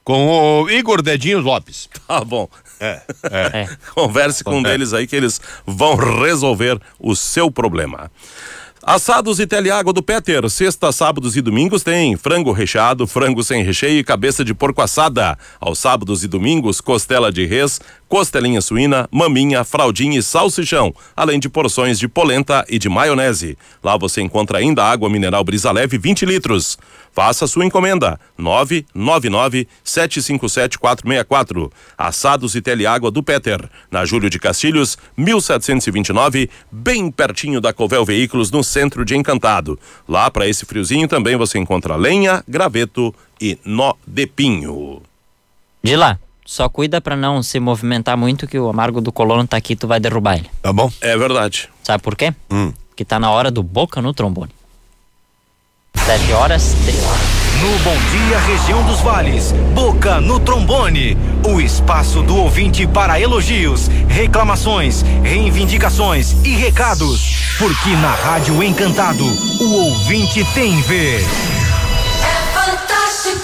Com o Igor Dedinhos Lopes. Tá bom. É. Converse com um deles aí que eles vão resolver o seu problema. Assados e Teleágua do Peter, sexta, sábados e domingos tem frango recheado, frango sem recheio e cabeça de porco assada. Aos sábados e domingos, costela de res, costelinha suína, maminha, fraldinha e salsichão, além de porções de polenta e de maionese. Lá você encontra ainda água mineral Brisa Leve 20 litros. Faça sua encomenda, 999-757-464. Assados e Teleágua do Peter, na Júlio de Castilhos, 1729, bem pertinho da Covel Veículos, no centro de Encantado. Lá, para esse friozinho, também você encontra lenha, graveto e nó de pinho. De lá, só cuida pra não se movimentar muito, que o Amargo do Colono tá aqui, tu vai derrubar ele. Tá bom? É verdade. Sabe por quê? Que tá na hora do Boca no Trombone. 7h03. No Bom Dia Região dos Vales, Boca no Trombone, o espaço do ouvinte para elogios, reclamações, reivindicações e recados, porque na Rádio Encantado, o ouvinte tem vez. É fantástico.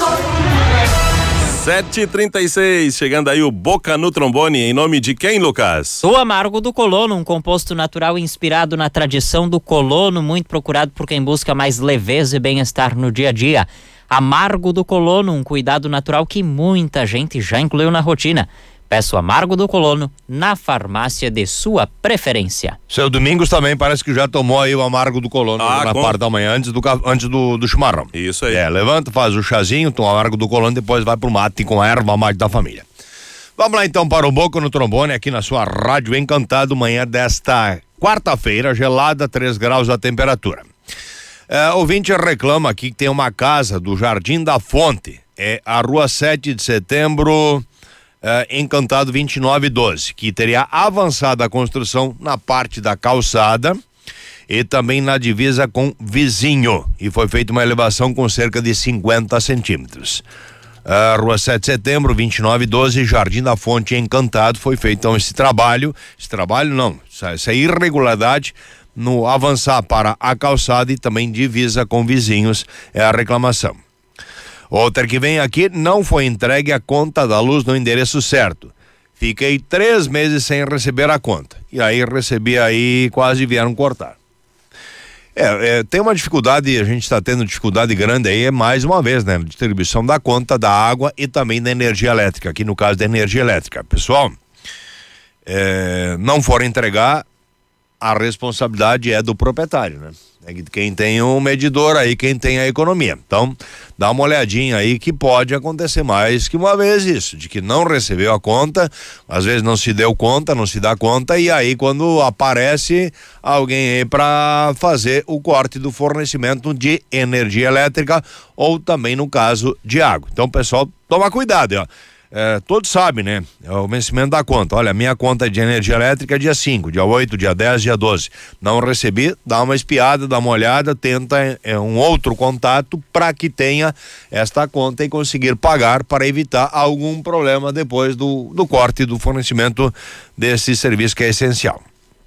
7h36, chegando aí o Boca no Trombone, em nome de quem, Lucas? O Amargo do Colono, um composto natural inspirado na tradição do colono, muito procurado por quem busca mais leveza e bem-estar no dia a dia. Amargo do Colono, um cuidado natural que muita gente já incluiu na rotina. Peça o Amargo do Colono na farmácia de sua preferência. Seu Domingos também parece que já tomou aí o Amargo do Colono na parte da manhã, antes do chimarrão. Isso aí. Levanta, faz o chazinho, toma o Amargo do Colono, depois vai pro mate com a erva mate da família. Vamos lá então para o Boca no Trombone, aqui na sua Rádio Encantado, manhã desta quarta-feira, gelada, 3 graus a temperatura. Ouvinte reclama aqui que tem uma casa do Jardim da Fonte, a rua 7 de setembro, Encantado 2912, que teria avançado a construção na parte da calçada e também na divisa com vizinho, e foi feita uma elevação com cerca de 50 centímetros. Rua 7 de setembro, 2912, Jardim da Fonte, Encantado, foi feito então essa irregularidade no avançar para a calçada e também divisa com vizinhos, é a reclamação. Outra que vem aqui: não foi entregue a conta da luz no endereço certo. Fiquei 3 meses sem receber a conta. E aí recebi aí, quase vieram cortar. Tem uma dificuldade, a gente está tendo dificuldade grande aí, mais uma vez, né? Distribuição da conta da água e também da energia elétrica, aqui no caso da energia elétrica. Pessoal, não for entregar, a responsabilidade é do proprietário, né? É quem tem um medidor aí, quem tem a economia. Então, dá uma olhadinha aí que pode acontecer mais que uma vez isso, de que não recebeu a conta, às vezes não se deu conta, não se dá conta, e aí quando aparece alguém aí para fazer o corte do fornecimento de energia elétrica ou também no caso de água. Então, pessoal, toma cuidado, ó. Todos sabem, né? É o vencimento da conta. Olha, minha conta de energia elétrica é dia 5, dia 8, dia 10, dia 12. Não recebi, dá uma espiada, dá uma olhada, tenta um outro contato para que tenha esta conta e conseguir pagar para evitar algum problema depois do corte do fornecimento desse serviço que é essencial.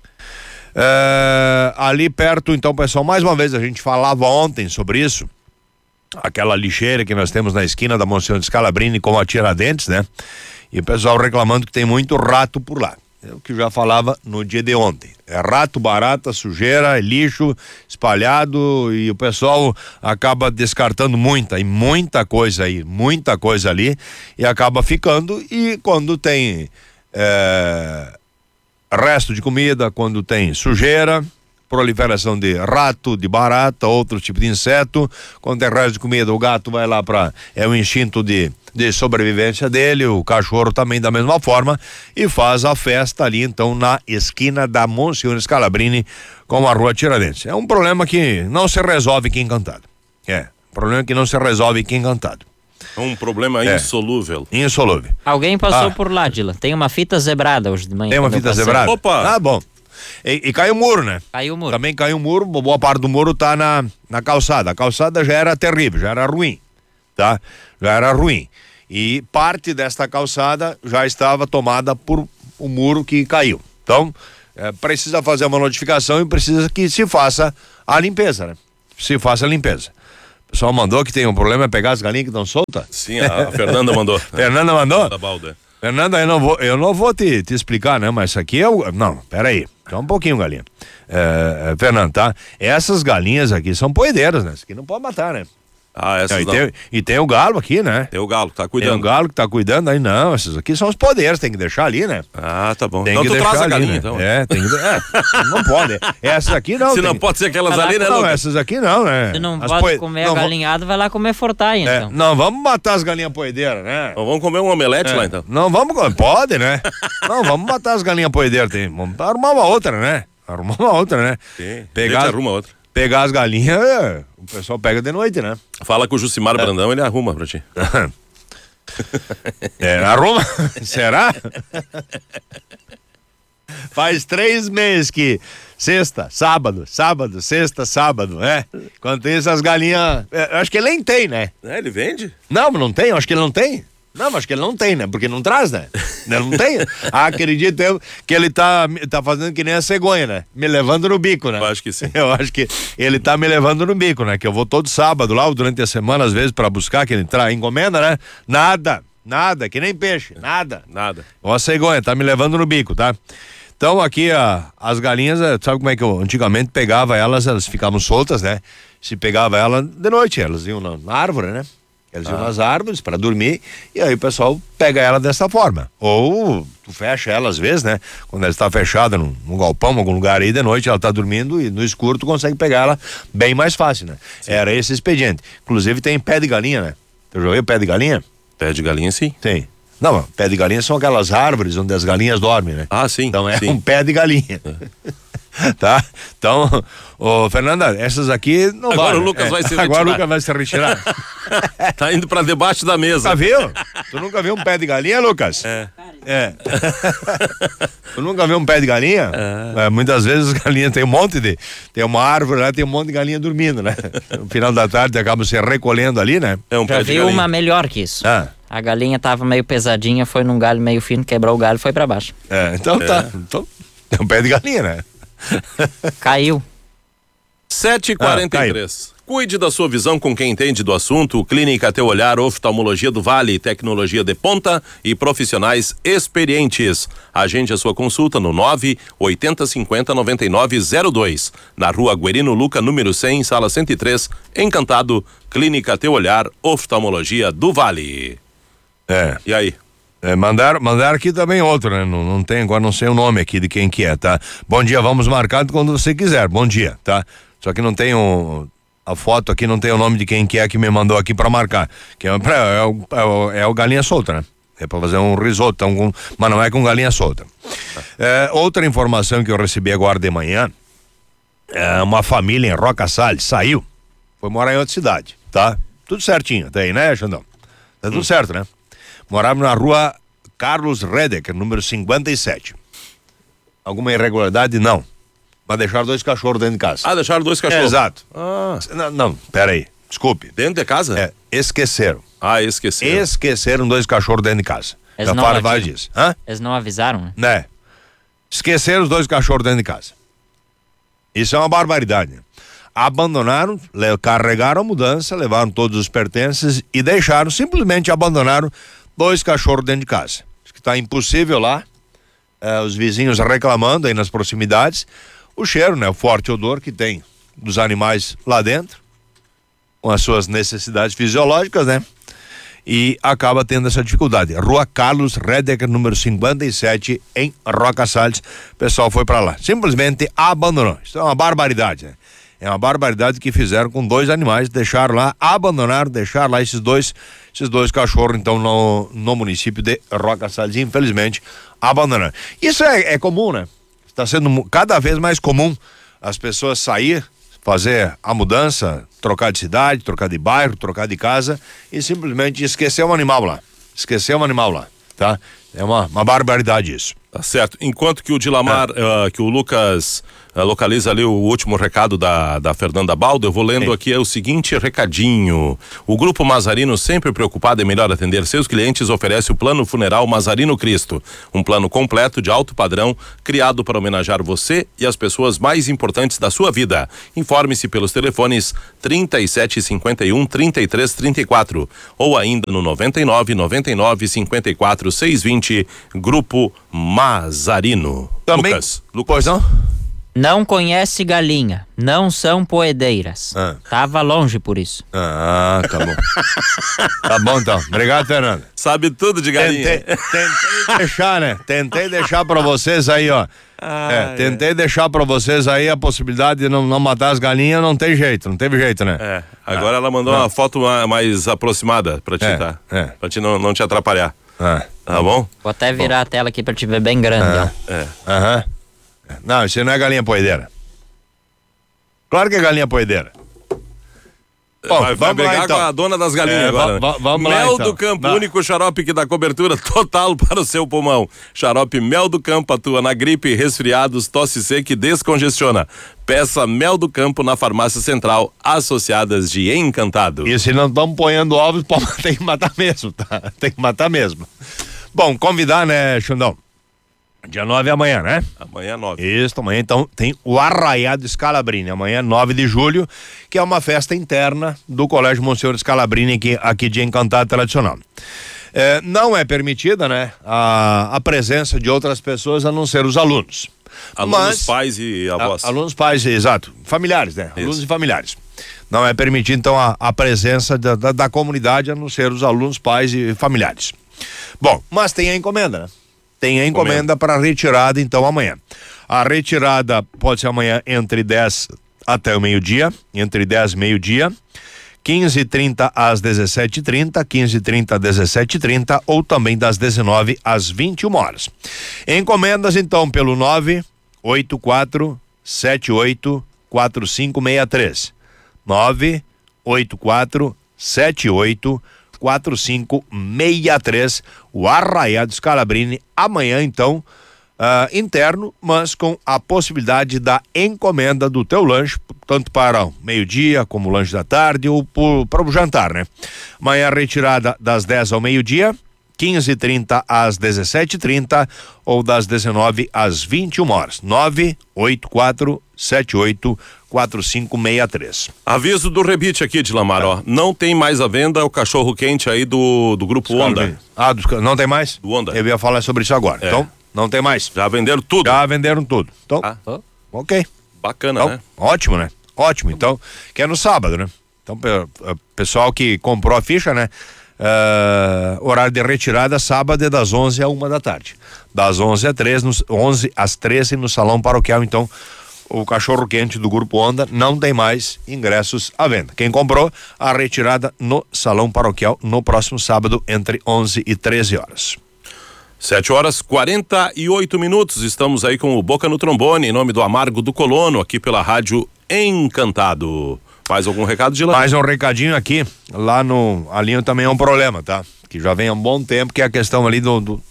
Ali perto, então, pessoal, mais uma vez a gente falava ontem sobre isso. Aquela lixeira que nós temos na esquina da Monsenhor Scalabrini com a Tiradentes, né? E o pessoal reclamando que tem muito rato por lá. É o que eu já falava no dia de ontem. É rato, barata, sujeira, lixo espalhado, e o pessoal acaba descartando muita coisa ali, e acaba ficando, e quando tem resto de comida, quando tem sujeira, proliferação de rato, de barata, outro tipo de inseto, quando tem resto de comida, o gato vai lá é o instinto de sobrevivência dele, o cachorro também da mesma forma, e faz a festa ali então na esquina da Monsenhor Scalabrini com a rua Tiradentes. É um problema que não se resolve aqui em Encantado. Problema que não se resolve aqui em Encantado. É um problema insolúvel. Insolúvel. Alguém passou por lá, Dila. Tem uma fita zebrada hoje de manhã. Tem uma fita zebrada? Opa! Bom. E caiu o muro, né? Caiu o muro. Também caiu o muro, boa parte do muro tá na calçada. A calçada já era terrível, já era ruim, tá? Já era ruim. E parte desta calçada já estava tomada por o muro que caiu. Então, precisa fazer uma notificação e precisa que se faça a limpeza, né? Se faça a limpeza. O pessoal mandou que tem um problema é pegar as galinhas que estão soltas. Sim, a Fernanda mandou. Fernanda mandou? Da Balda. Fernanda, eu não vou te explicar, né? Mas isso aqui é o... Não, peraí. Só um pouquinho, galinha. Fernanda, tá? Essas galinhas aqui são poedeiras, né? Isso aqui não pode matar, né? Ah, essas não. E tem o galo aqui, né? Tem o galo que tá Tem cuidando. o galo que tá cuidando, aí não, esses aqui são os poderes, tem que deixar ali, né? Ah, tá bom. Tem Então que tu deixar traz a ali, galinha, né? então. Tem que... não pode. Essas aqui não. Se não pode ser aquelas ali, né, Não, Lucas? essas aqui não, né? Se não As pode poe- comer não, galinhado, vai lá comer fortalha, então. Não, vamos matar as galinhas poedeiras, né? Então vamos comer um omelete lá, então. Não, pode, né? Não, vamos matar as galinhas poedeiras, vamos arrumar uma outra, né? Sim. Pegar, Gente, arruma outra. pegar as galinhas, o pessoal pega de noite, né? Fala com o Jucimar Brandão, ele arruma pra ti. Arruma? Será? Faz 3 meses que sexta, sábado, sexta, sábado, Enquanto isso, as galinhas. Eu acho que ele nem tem, né? Ele vende? Não tem, eu acho que ele não tem. Não, acho que ele não tem, né? Porque não traz, né? Não tem. Acredito eu que ele tá fazendo que nem a cegonha, né? Me levando no bico, né? Eu acho que sim. Eu acho que ele tá me levando no bico, né? Que eu vou todo sábado lá, ou durante a semana, às vezes, pra buscar, que ele encomenda, né? Nada, que nem peixe, nada. Uma cegonha, tá me levando no bico, tá? Então aqui as galinhas, sabe como é que eu antigamente pegava elas ficavam soltas, né? Se pegava ela de noite, elas iam na árvore, né? Elas iam nas árvores para dormir e aí o pessoal pega ela dessa forma. Ou tu fecha ela às vezes, né? Quando ela está fechada num galpão, algum lugar aí de noite, ela está dormindo e no escuro tu consegue pegar ela bem mais fácil, né? Sim. Era esse expediente. Inclusive tem pé de galinha, né? Tu já viu pé de galinha? Pé de galinha, sim. Tem. Não, pé de galinha são aquelas árvores onde as galinhas dormem, né? Ah, sim. Então é sim. um pé de galinha. Tá? Então, Fernanda, essas aqui não Agora vale. o Lucas vai se retirar. Agora o Lucas vai se retirar. Tá indo pra debaixo da mesa. Nunca viu? Tu nunca viu um pé de galinha, Lucas? Tu nunca viu um pé de galinha? Muitas vezes as galinhas tem tem uma árvore lá, tem um monte de galinha dormindo, né? No final da tarde acabam se recolhendo ali, né? É um Já pé de vi galinha. uma melhor que isso. Ah. A galinha tava meio pesadinha, foi num galho meio fino, quebrou o galho e foi pra baixo. Então tá. Então, é um pé de galinha, né? Caiu. 7h43. Cuide da sua visão com quem entende do assunto. Clínica Teu Olhar, Oftalmologia do Vale, tecnologia de ponta e profissionais experientes. Agende a sua consulta no 980509902. Na Rua Guerino Luca, número 100, sala 103, Encantado. Clínica Teu Olhar, Oftalmologia do Vale. E aí? Mandaram aqui também outro, né? Não tem, agora não sei o nome aqui de quem que é, tá? Bom dia, vamos marcar quando você quiser, bom dia, tá? Só que não tem a foto aqui, não tem o nome de quem que é que me mandou aqui pra marcar, que é o galinha solta, né? É pra fazer um risoto, mas não é com galinha solta. Outra informação que eu recebi agora de manhã, uma família em Roca Salles saiu, foi morar em outra cidade, tá? Tudo certinho, até aí, né, Xandão? Tá tudo certo, né? Moravam na rua Carlos Redeker, número 57. Alguma irregularidade? Não. Mas deixaram 2 cachorros dentro de casa. Ah, deixaram 2 cachorros. Exato. Ah. Não, pera aí. Desculpe. Dentro de casa? Esqueceram. Ah, esqueceram. Esqueceram 2 cachorros dentro de casa. Eles Já não falaram avisaram. várias disso. Hã? Eles não avisaram, né? Né? Esqueceram os 2 cachorros dentro de casa. Isso é uma barbaridade. Abandonaram, carregaram a mudança, levaram todos os pertences e simplesmente abandonaram 2 cachorros dentro de casa. Acho que tá impossível lá. Os vizinhos reclamando aí nas proximidades. O cheiro, né? O forte odor que tem dos animais lá dentro, com as suas necessidades fisiológicas, né? E acaba tendo essa dificuldade. Rua Carlos Redeker, número 57, em Roca Salles. O pessoal foi pra lá. Simplesmente abandonou. Isso é uma barbaridade, né? É uma barbaridade que fizeram com 2 animais, deixaram lá, abandonaram, deixaram lá esses dois cachorros, então, no município de Roca Salles, infelizmente, abandonaram. Isso é comum, né? Está sendo cada vez mais comum as pessoas sair, fazer a mudança, trocar de cidade, trocar de bairro, trocar de casa e simplesmente esquecer um animal lá. Tá? É uma barbaridade isso. Tá certo. Enquanto que o Dilamar, que o Lucas localiza ali o último recado da Fernanda Baldo, eu vou lendo aqui o seguinte recadinho. O Grupo Mazarino, sempre preocupado em melhor atender seus clientes, oferece o Plano Funeral Mazarino Cristo. Um plano completo de alto padrão, criado para homenagear você e as pessoas mais importantes da sua vida. Informe-se pelos telefones 3751-3334 ou ainda no 99-99-54-620, Grupo Mazarino. Também, Lucas. Pois não? Não conhece galinha, não são poedeiras. Tava longe por isso. Ah, tá bom. Tá bom então. Obrigado, Fernando. Sabe tudo de galinha. Tentei deixar, né? Tentei deixar pra vocês aí, ó. Tentei deixar pra vocês aí a possibilidade de não matar as galinhas, não tem jeito, não teve jeito, né? Agora ela mandou uma foto mais aproximada pra ti, tá? Pra ti não te atrapalhar. Tá bom? Vou até virar a tela aqui pra te ver bem grande, ó. Não, isso não é galinha poedeira. Claro que é galinha poedeira. Bom, vai brigar lá, então. com a dona das galinhas agora. Vamos lá, Mel então. do Campo, único xarope que dá cobertura total para o seu pulmão. Xarope Mel do Campo atua na gripe, resfriados, tosse seca e descongestiona. Peça Mel do Campo na Farmácia Central, Associadas de Encantado. E se não estamos ponhando ovos, tem que matar mesmo, tá? Tem que matar mesmo. Bom, convidar, né, Xundão? Dia 9 é amanhã, né? Amanhã 9. Isso, amanhã então tem o Arraiado Scalabrini, amanhã 9 de julho, que é uma festa interna do Colégio Monsenhor Scalabrini aqui de Encantado Tradicional. Não é permitida, né, a presença de outras pessoas a não ser os alunos. Alunos, pais e avós. Alunos, pais, exato. Familiares, né? Isso. Alunos e familiares. Não é permitido, então, a presença da comunidade a não ser os alunos, pais e familiares. Bom, mas tem a encomenda, né? Tem a encomenda para retirada, então, amanhã. A retirada pode ser amanhã entre 10 até o meio-dia, entre 10 e meio-dia, 15h30 às 17h30, 15h30 às 17h30 ou também das 19 às 21 horas. Encomendas, então, pelo 984784563. 984784563. O Arraiado Scalabrini amanhã, então, interno, mas com a possibilidade da encomenda do teu lanche, tanto para o meio-dia como o lanche da tarde ou para o jantar, né? Amanhã retirada das 10 ao meio-dia, 15h30 às 17h30 ou das 19 às 21 horas. 984784563. Aviso do rebite aqui, Dilamar, ó. Não tem mais à venda o cachorro quente aí do Grupo Onda. Não tem mais? Do Onda. Eu ia falar sobre isso agora. Então, não tem mais. Já venderam tudo? Já venderam tudo. Então, ok. Bacana, Então, né? ótimo, né? Ótimo. Então, que é no sábado, né? Então, pessoal que comprou a ficha, né? Horário de retirada sábado é das 11 à 1 da tarde. Das 11 às 13 no Salão Paroquial. Então, o cachorro quente do Grupo Onda não tem mais ingressos à venda. Quem comprou, a retirada no Salão Paroquial no próximo sábado entre 11 e 13 horas. 7h48. Estamos aí com o Boca no Trombone, em nome do Amargo do Colono, aqui pela Rádio Encantado. Mais algum recado de lá? Mais um recadinho aqui, lá no Alinho também é um problema, tá? Que já vem há um bom tempo, que é a questão ali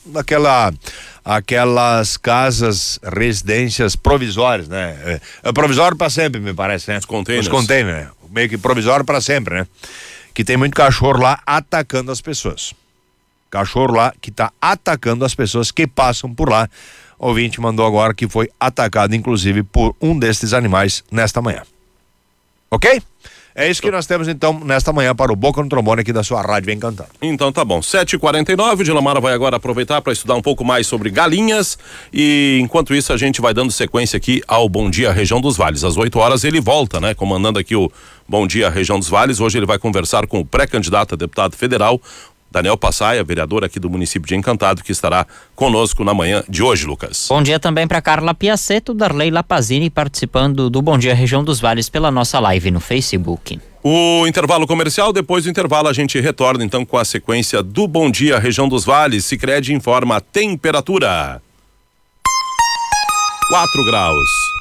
aquelas casas, residências provisórias, né? É provisório para sempre, me parece, né? Os containers, né? Meio que provisório para sempre, né? Que tem muito cachorro lá atacando as pessoas. Cachorro lá que tá atacando as pessoas que passam por lá. O ouvinte mandou agora que foi atacado, inclusive, por um destes animais nesta manhã. Ok? É isso que nós temos então nesta manhã para o Boca no Trombone aqui da sua Rádio Encantado. Então tá bom, 7h49, o Dilamara vai agora aproveitar para estudar um pouco mais sobre galinhas e enquanto isso a gente vai dando sequência aqui ao Bom Dia Região dos Vales. Às 8 horas ele volta, né? Comandando aqui o Bom Dia Região dos Vales. Hoje ele vai conversar com o pré-candidato a deputado federal, Daniel Passaia, vereador aqui do município de Encantado, que estará conosco na manhã de hoje, Lucas. Bom dia também para Carla Piaceto, Darley Lapazini participando do Bom Dia Região dos Vales pela nossa live no Facebook. O intervalo comercial, depois do intervalo a gente retorna então com a sequência do Bom Dia Região dos Vales. Sicredi informa a temperatura. 4 graus.